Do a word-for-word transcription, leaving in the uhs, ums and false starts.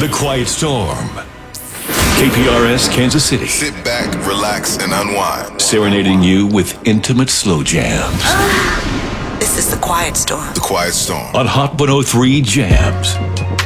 The Quiet Storm. K P R S Kansas City. Sit back, relax, and unwind. Serenading you with intimate slow jams. This is The Quiet Storm. The Quiet Storm. On Hot one oh three Jams.